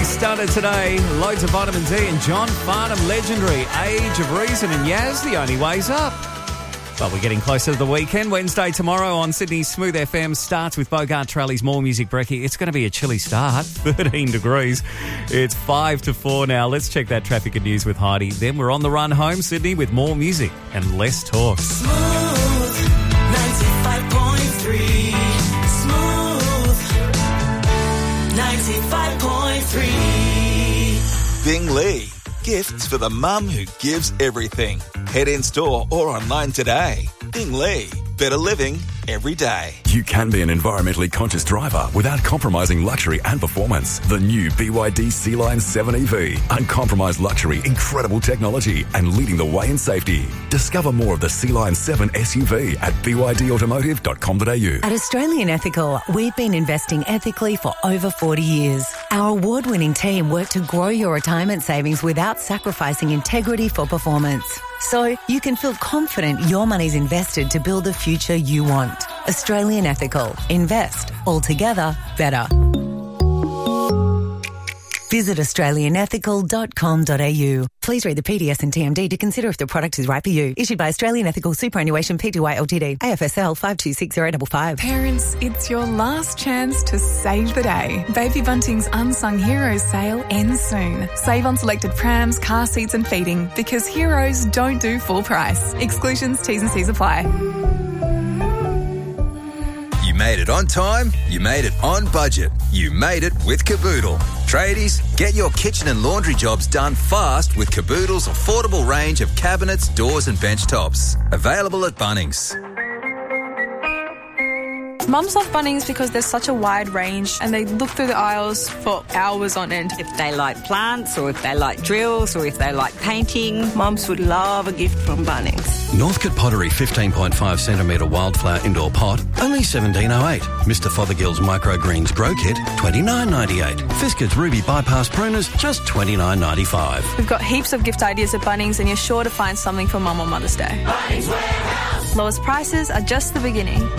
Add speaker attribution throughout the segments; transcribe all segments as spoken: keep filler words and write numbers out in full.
Speaker 1: started today. Loads of vitamin D and John Farnham, legendary Age of Reason, and Yaz, The Only Way's Up. But we're getting closer to the weekend. Wednesday tomorrow on Sydney's Smooth F M starts with Bogart Trally's More Music Brekkie. It's going to be a chilly start, thirteen degrees. It's five to four now. Let's check that traffic and news with Heidi. Then we're on the run home, Sydney, with more music and less talk.
Speaker 2: Smooth ninety-five point three. Smooth ninety-five point three.
Speaker 3: Bing Lee. Gifts for the mum who gives everything. Head in store or online today. Bing Lee. Better living every day.
Speaker 4: You can be an environmentally conscious driver without compromising luxury and performance. The new B Y D Sea-Line seven E V. Uncompromised luxury, incredible technology, and leading the way in safety. Discover more of the Sea-Line seven S U V at b y d automotive dot com dot a u.
Speaker 5: At Australian Ethical, we've been investing ethically for over forty years. Our award-winning team work to grow your retirement savings without sacrificing integrity for performance. So you can feel confident your money's invested to build the future you want. Australian Ethical. Invest. Altogether better. Visit australian ethical dot com dot a u. Please read the P D S and T M D to consider if the product is right for you. Issued by Australian Ethical Superannuation Pty Ltd. A F S L five two six zero five five.
Speaker 6: Parents, it's your last chance to save the day. Baby Bunting's Unsung Heroes sale ends soon. Save on selected prams, car seats and feeding because heroes don't do full price. Exclusions, T's and C's apply.
Speaker 7: You made it on time, you made it on budget, you made it with Caboodle. Tradies, get your kitchen and laundry jobs done fast with Caboodle's affordable range of cabinets, doors and bench tops. Available at Bunnings.
Speaker 8: Mums love Bunnings because there's such a wide range and they look through the aisles for hours on end.
Speaker 9: If they like plants or if they like drills or if they like painting, mums would love a gift from Bunnings.
Speaker 10: Northcote Pottery fifteen point five centimetre wildflower indoor pot, only seventeen oh eight. Mister Fothergill's Microgreens Grow Kit, twenty-nine ninety-eight. Fiskars Ruby Bypass Pruners, just twenty-nine ninety-five.
Speaker 8: We've got heaps of gift ideas at Bunnings and you're sure to find something for Mum on Mother's Day.
Speaker 2: Bunnings Warehouse.
Speaker 8: Lowest prices are just the beginning.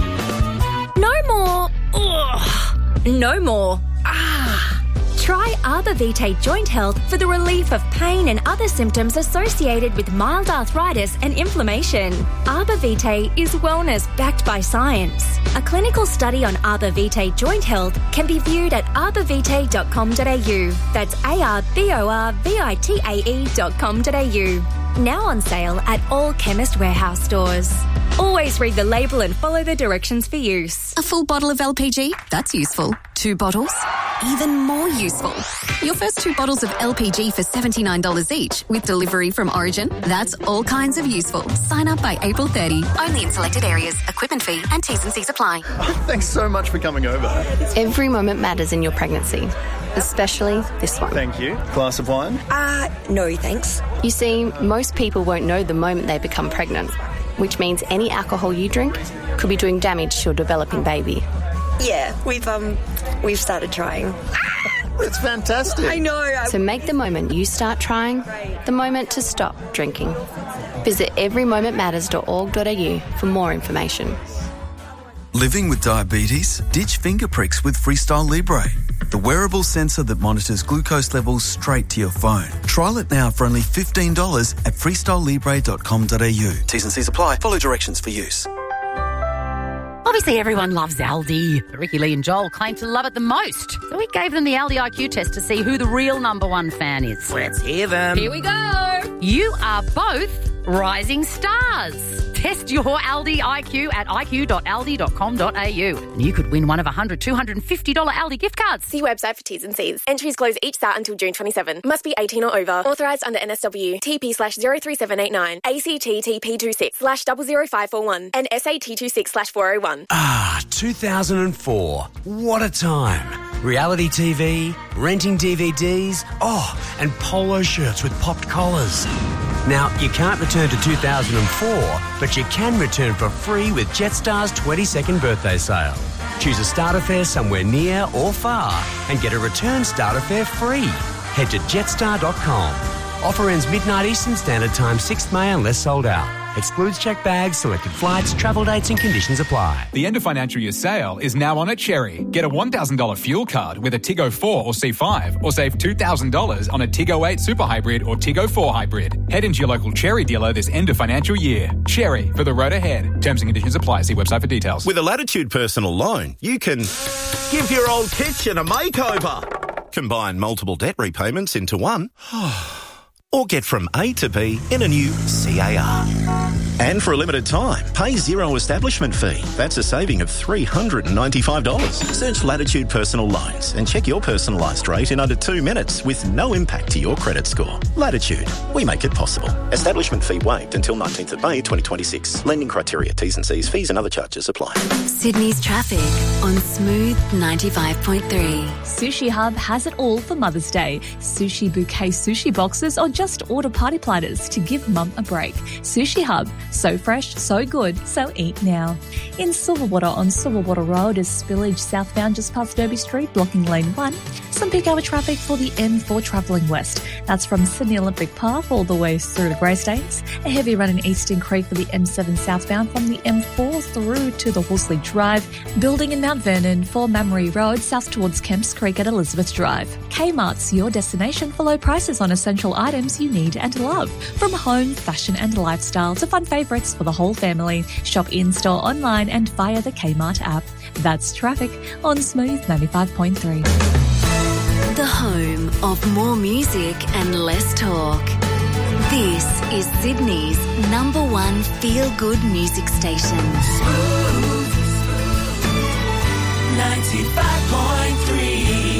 Speaker 11: No more. Ugh. No more. Ah. Try Arbor Vitae Joint Health for the relief of pain and other symptoms associated with mild arthritis and inflammation. Arbor Vitae is wellness backed by science. A clinical study on Arbor Vitae Joint Health can be viewed at arbor vitae dot com dot a u. That's A R B O R V I T A E dot com dot a u. Now on sale at all Chemist Warehouse stores. Always read the label and follow the directions for use.
Speaker 12: A full bottle of L P G? That's useful. Two bottles? Even more useful. Your first two bottles of L P G for seventy-nine dollars each with delivery from Origin? That's all kinds of useful. Sign up by April thirtieth. Only in selected areas. Equipment fee and T's and C's apply.
Speaker 13: Thanks so much for coming over.
Speaker 14: Every moment matters in your pregnancy, especially this one.
Speaker 13: Thank you. Glass of wine?
Speaker 14: Uh, no thanks. You see, most people won't know the moment they become pregnant, which means any alcohol you drink could be doing damage to your developing baby.
Speaker 9: Yeah, we've um, we've started trying.
Speaker 13: It's fantastic.
Speaker 9: I know.
Speaker 14: So make the moment you start trying the moment to stop drinking. Visit every moment matters dot org dot a u for more information.
Speaker 15: Living with diabetes? Ditch finger pricks with Freestyle Libre, the wearable sensor that monitors glucose levels straight to your phone. Trial it now for only fifteen dollars at freestyle libre dot com dot a u. T's and C's apply. Follow directions for use.
Speaker 16: Obviously, everyone loves Aldi. Ricky, Lee and Joel claim to love it the most. So we gave them the Aldi I Q test to see who the real number one fan is.
Speaker 9: Let's hear them.
Speaker 16: Here we go. You are both rising stars. Test your Aldi I Q at i q dot aldi dot com dot a u. And you could win one of one hundred, two hundred fifty dollars Aldi gift cards.
Speaker 17: See website for T's and C's. Entries close each start until June twenty-seventh. Must be eighteen or over. Authorised under N S W. T P slash zero three seven eight nine. A C T T P two six slash double zero five four one. And S A T two six slash four oh one.
Speaker 18: Ah, two thousand four. What a time. Reality T V, renting D V Ds, oh, and polo shirts with popped collars. Now, you can't return to two thousand four, but you can return for free with Jetstar's twenty-second birthday sale. Choose a starter fare somewhere near or far and get a return starter fare free. Head to jetstar dot com. Offer ends midnight Eastern Standard Time, sixth of May unless sold out. Excludes checked bags, selected flights, travel dates and conditions apply.
Speaker 19: The end of financial year sale is now on at Cherry. Get a one thousand dollars fuel card with a Tiggo four or C five, or save two thousand dollars on a Tiggo eight Super Hybrid or Tiggo four Hybrid. Head into your local Cherry dealer this end of financial year. Cherry, for the road ahead. Terms and conditions apply. See website for details.
Speaker 20: With a Latitude personal loan, you can give your old kitchen a makeover, combine multiple debt repayments into one, or get from A to B in a new C A R. And for a limited time, pay zero establishment fee. That's a saving of three hundred ninety-five dollars. Search Latitude Personal Loans and check your personalised rate in under two minutes with no impact to your credit score. Latitude, we make it possible. Establishment fee waived until nineteenth of May twenty twenty-six. Lending criteria, T's and C's, fees and other charges apply.
Speaker 12: Sydney's traffic on Smooth ninety-five point three.
Speaker 21: Sushi Hub has it all for Mother's Day. Sushi bouquet sushi boxes or just order party platters to give mum a break. Sushi Hub. So fresh, so good, so eat now. In Silverwater on Silverwater Road is spillage southbound just past Derby Street, blocking lane one. Some peak hour traffic for the M four travelling west. That's from Sydney Olympic Park all the way through the Greystanes. A heavy run in Eastern Creek for the M seven southbound from the M four through to the Horsley Drive. Building in Mount Vernon for Mamrie Road south towards Kemps Creek at Elizabeth Drive. Kmart's your destination for low prices on essential items you need and love. From home, fashion and lifestyle to fun favourites for the whole family. Shop in-store, online and via the Kmart app. That's traffic on Smooth ninety-five point three.
Speaker 12: The home of more music and less talk. This is Sydney's number one feel-good music station.
Speaker 2: Smooth ninety-five point three.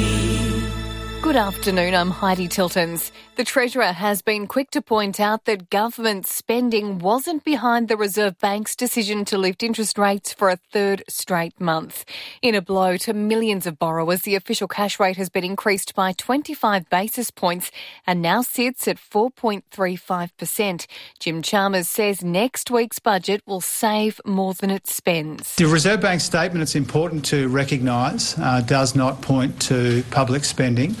Speaker 22: Good afternoon, I'm Heidi Tiltons. The Treasurer has been quick to point out that government spending wasn't behind the Reserve Bank's decision to lift interest rates for a third straight month. In a blow to millions of borrowers, the official cash rate has been increased by twenty-five basis points and now sits at four point three five percent. Jim Chalmers says next week's budget will save more than it spends.
Speaker 23: The Reserve Bank statement, it's important to recognise, uh, does not point to public spending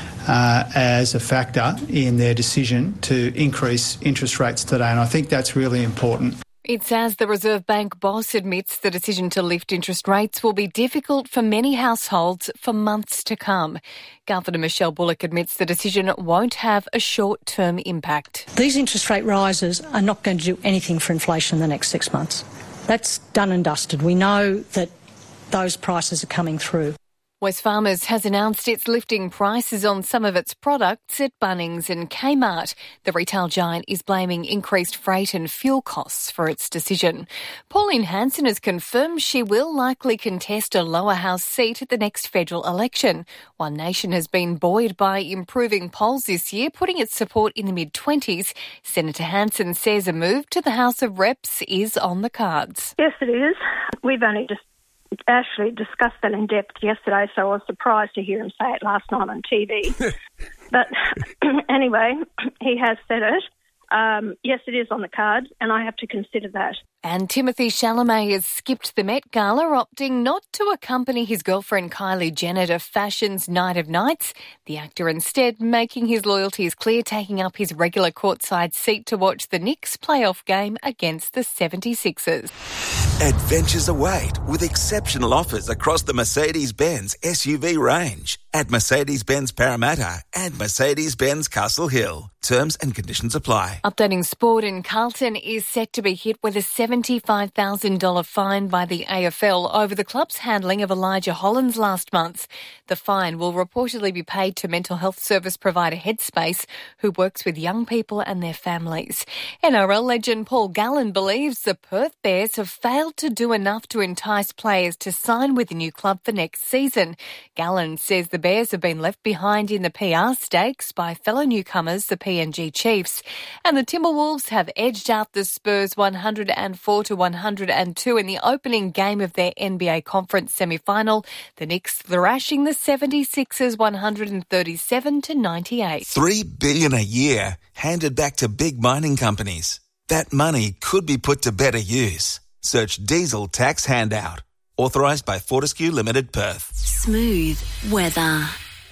Speaker 23: Uh, as a factor in their decision to increase interest rates today, and I think that's really important.
Speaker 22: It's as the Reserve Bank boss admits the decision to lift interest rates will be difficult for many households for months to come. Governor Michelle Bullock admits the decision won't have a short-term impact.
Speaker 24: These interest rate rises are not going to do anything for inflation in the next six months. That's done and dusted. We know that those prices are coming through.
Speaker 22: Wesfarmers has announced it's lifting prices on some of its products at Bunnings and Kmart. The retail giant is blaming increased freight and fuel costs for its decision. Pauline Hanson has confirmed she will likely contest a lower house seat at the next federal election. One Nation has been buoyed by improving polls this year, putting its support in the mid-twenties. Senator Hanson says a move to the House of Reps is on the cards.
Speaker 25: Yes, it is. We've only just Ashley discussed that in depth yesterday, so I was surprised to hear him say it last night on T V. But anyway, he has said it. Um, yes, it is on the cards, and I have to consider that.
Speaker 22: And Timothy Chalamet has skipped the Met Gala, opting not to accompany his girlfriend Kylie Jenner to fashion's Night of Nights. The actor instead making his loyalties clear, taking up his regular courtside seat to watch the Knicks playoff game against the seventy-sixers.
Speaker 3: Adventures await with exceptional offers across the Mercedes-Benz S U V range at Mercedes-Benz Parramatta and Mercedes-Benz Castle Hill. Terms and conditions apply.
Speaker 22: Updating sport, in Carlton is set to be hit with a seventy-five thousand dollars fine by the A F L over the club's handling of Elijah Hollins last month. The fine will reportedly be paid to mental health service provider Headspace, who works with young people and their families. N R L legend Paul Gallen believes the Perth Bears have failed to do enough to entice players to sign with the new club for next season. Gallen says the Bears have been left behind in the P R stakes by fellow newcomers, the P N G Chiefs. And the Timberwolves have edged out the Spurs one hundred four to one hundred two in the opening game of their N B A conference semi-final. The Knicks thrashing the seventy-sixers one hundred thirty-seven to ninety-eight.
Speaker 3: Three billion dollars a year handed back to big mining companies. That money could be put to better use. Search diesel tax handout. Authorised by Fortescue Limited Perth.
Speaker 12: Smooth weather.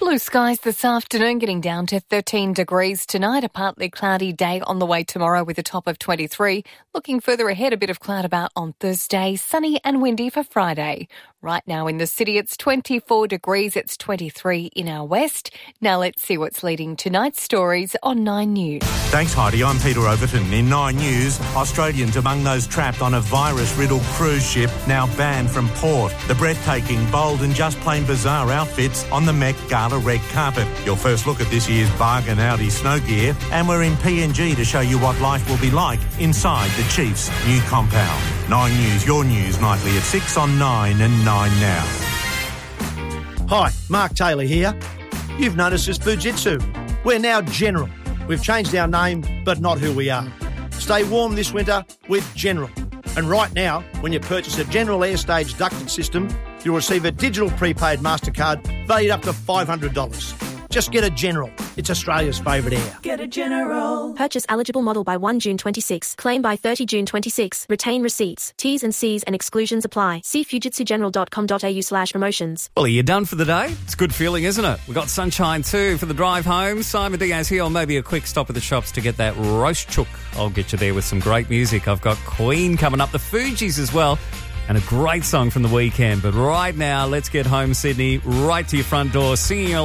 Speaker 22: Blue skies this afternoon, getting down to thirteen degrees tonight. A partly cloudy day on the way tomorrow with a top of twenty-three. Looking further ahead, a bit of cloud about on Thursday. Sunny and windy for Friday. Right now in the city, it's twenty-four degrees. It's twenty-three in our west. Now let's see what's leading tonight's stories on Nine News.
Speaker 1: Thanks, Heidi. I'm Peter Overton. In Nine News, Australians among those trapped on a virus-riddled cruise ship now banned from port. The breathtaking, bold and just plain bizarre outfits on the Met Gala red carpet. Your first look at this year's bargain Audi snow gear, and we're in P N G to show you what life will be like inside the Chiefs' new compound. Nine News, your news nightly at six on Nine and Nine Now.
Speaker 4: Hi, Mark Taylor here. You've noticed us Fujitsu. We're now General. We've changed our name, but not who we are. Stay warm this winter with General. And right now, when you purchase a General Airstage ducted system, you'll receive a digital prepaid MasterCard valued up to five hundred dollars. Just get a General. It's Australia's favourite air.
Speaker 5: Get a General.
Speaker 6: Purchase eligible model by first June twenty-six. Claim by thirtieth June twenty-six. Retain receipts. T's and C's and exclusions apply. See fujitsugeneral dot com dot a u slash promotions.
Speaker 7: Well, are you done for the day? It's a good feeling, isn't it? We've got sunshine too for the drive home. Simon Diaz here, or maybe a quick stop at the shops to get that roast chook. I'll get you there with some great music. I've got Queen coming up, the Fugees as well, and a great song from the weekend. But right now, let's get home, Sydney, right to your front door, singing along.